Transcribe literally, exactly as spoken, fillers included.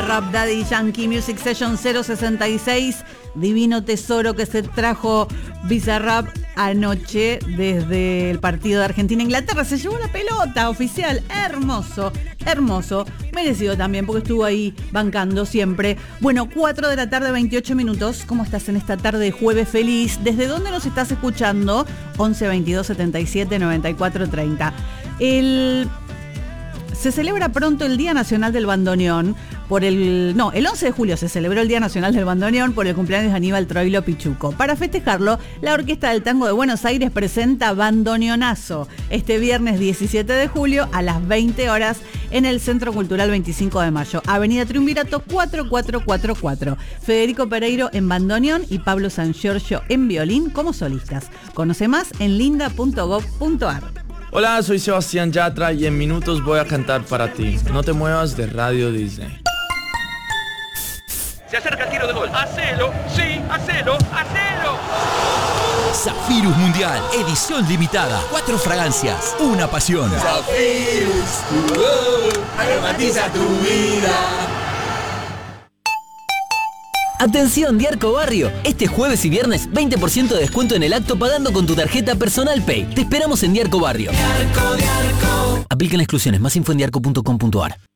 Bizarrap, Daddy Yankee, Music Session cero sesenta y seis. Divino tesoro que se trajo Bizarrap anoche desde el partido de Argentina-Inglaterra. Se llevó la pelota oficial. Hermoso, hermoso. Merecido también porque estuvo ahí bancando siempre. Bueno, cuatro de la tarde, veintiocho minutos. ¿Cómo estás en esta tarde de jueves feliz? ¿Desde dónde nos estás escuchando? once veintidós setenta y siete noventa y cuatro treinta. El... Se celebra pronto el Día Nacional del Bandoneón por el... No, el once de julio se celebró el Día Nacional del Bandoneón por el cumpleaños de Aníbal Troilo Pichuco. Para festejarlo, la Orquesta del Tango de Buenos Aires presenta Bandoneonazo este viernes diecisiete de julio a las veinte horas en el Centro Cultural veinticinco de mayo, Avenida Triunvirato cuatro cuatro cuatro cuatro. Federico Pereiro en bandoneón y Pablo San Giorgio en violín como solistas. Conoce más en linda punto gob punto ar. Hola, soy Sebastián Yatra y en minutos voy a cantar para ti. No te muevas de Radio Disney. Se acerca el tiro de gol. ¡Hacelo! ¡Sí! ¡Hacelo! ¡Hacelo! Zafirus Mundial, edición limitada. Cuatro fragancias, una pasión. Zafirus, tu voz, aromatiza tu vida. Atención Diarco Barrio, este jueves y viernes veinte por ciento de descuento en el acto pagando con tu tarjeta Personal Pay. Te esperamos en Diarco Barrio. Diarco, Diarco. Aplican exclusiones, más info en diarco punto com punto ar.